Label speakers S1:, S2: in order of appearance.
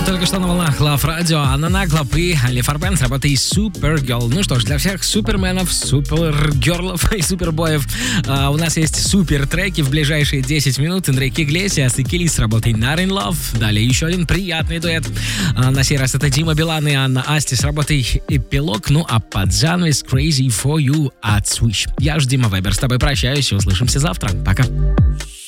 S1: Только что на волнах Love Radio, Анна Наглоп и Али Фарбен с работой Supergirl. Ну что ж, для всех суперменов, супергерлов и супербоев у нас есть супер треки в ближайшие 10 минут. Энрике Иглесиас и Келли с работой Not in Love. Далее еще один приятный дуэт. На сей раз это Дима Билан и Анна Асти с работой Эпилог. Ну а под занавес Crazy for You от Swish. Я ж Дима Вебер, с тобой прощаюсь и услышимся завтра. Пока.